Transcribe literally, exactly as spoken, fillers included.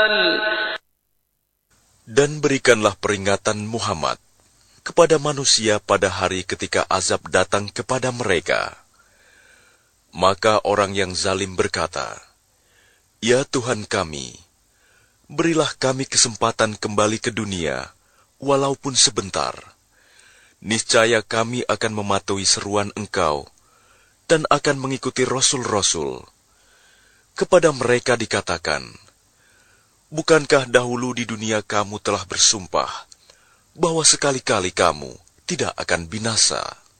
Dan berikanlah peringatan Muhammad kepada manusia pada hari ketika azab datang kepada mereka. Maka orang yang zalim berkata, "Ya Tuhan kami, berilah kami kesempatan kembali ke dunia, walaupun sebentar. Niscaya kami akan mematuhi seruan Engkau dan akan mengikuti rasul-rasul." Kepada mereka dikatakan, "Bukankah dahulu di dunia kamu telah bersumpah bahwa sekali-kali kamu tidak akan binasa?"